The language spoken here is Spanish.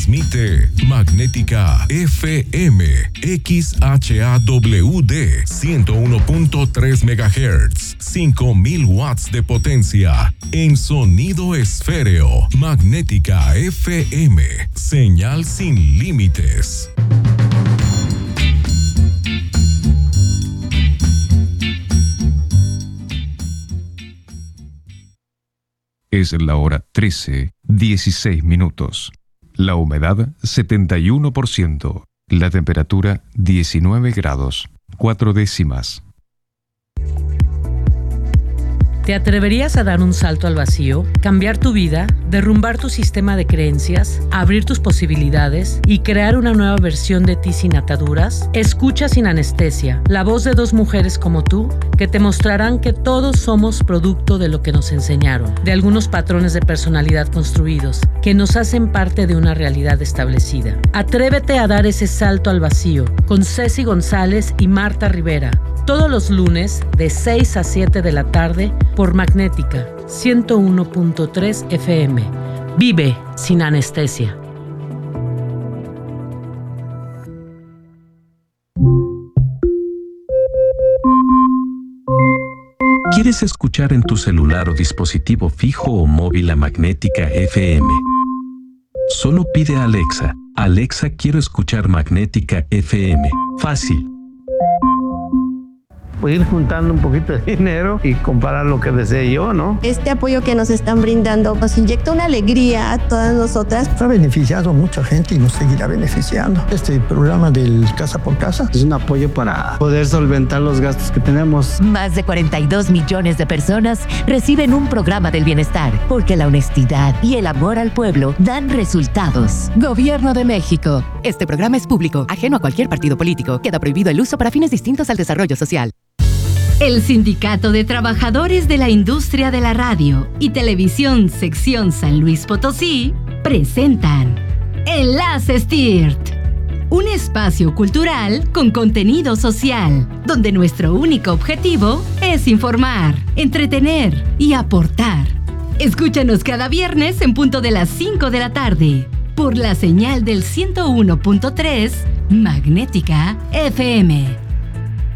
Transmite Magnética FM XHAWD 101.3 MHz, 5000 watts de potencia en sonido esféreo. Magnética FM, señal sin límites. Es la hora 13:16. La humedad 71%. La temperatura 19 grados, 4 décimas. ¿Te atreverías a dar un salto al vacío, cambiar tu vida, derrumbar tu sistema de creencias, abrir tus posibilidades y crear una nueva versión de ti sin ataduras? Escucha Sin Anestesia, la voz de dos mujeres como tú que te mostrarán que todos somos producto de lo que nos enseñaron, de algunos patrones de personalidad construidos que nos hacen parte de una realidad establecida. Atrévete a dar ese salto al vacío con Ceci González y Marta Rivera. Todos los lunes de 6 a 7 de la tarde por Magnética 101.3 FM. Vive sin anestesia. ¿Quieres escuchar en tu celular o dispositivo fijo o móvil a Magnética FM? Solo pide a Alexa: Alexa, quiero escuchar Magnética FM. Fácil. Ir juntando un poquito de dinero y comprar lo que desee yo, ¿no? Este apoyo que nos están brindando nos inyecta una alegría a todas nosotras. Ha beneficiado a mucha gente y nos seguirá beneficiando. Este programa del Casa por Casa es un apoyo para poder solventar los gastos que tenemos. Más de 42 millones de personas reciben un programa del bienestar, porque la honestidad y el amor al pueblo dan resultados. Gobierno de México. Este programa es público, ajeno a cualquier partido político. Queda prohibido el uso para fines distintos al desarrollo social. El Sindicato de Trabajadores de la Industria de la Radio y Televisión Sección San Luis Potosí presentan Enlace STIRT, un espacio cultural con contenido social, donde nuestro único objetivo es informar, entretener y aportar. Escúchanos cada viernes en punto de las 5 de la tarde, por la señal del 101.3 Magnética FM.